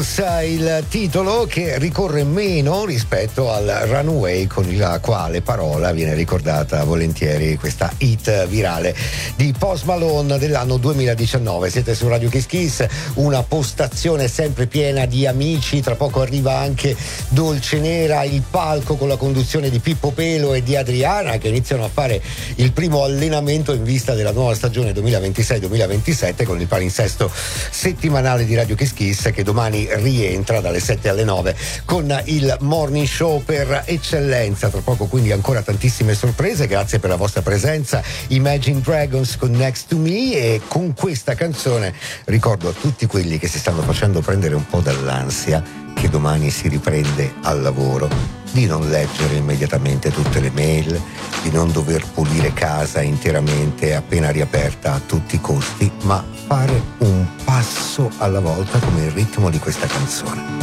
Dragons, il titolo che ricorre meno rispetto al Runaway, con la quale parola viene ricordata volentieri questa hit virale di Post Malone dell'anno 2019. Siete su Radio Kiss Kiss, una postazione sempre piena di amici. Tra poco arriva anche Dolce Nera, il palco con la conduzione di Pippo Pelo e di Adriana, che iniziano a fare il primo allenamento in vista della nuova stagione 2026-2027 con il palinsesto settimanale di Radio Kiss Kiss, che domani rientra dalle 7 alle 9 con il morning show per eccellenza. Tra poco quindi ancora tantissime sorprese. Grazie per la vostra presenza. Imagine Dragons con Next to Me, e con questa canzone ricordo a tutti quelli che si stanno facendo prendere un po' dall'ansia che domani si riprende al lavoro di non leggere immediatamente tutte le mail, di non dover pulire casa interamente appena riaperta a tutti i costi, ma fare un passo alla volta come il ritmo di questa canzone.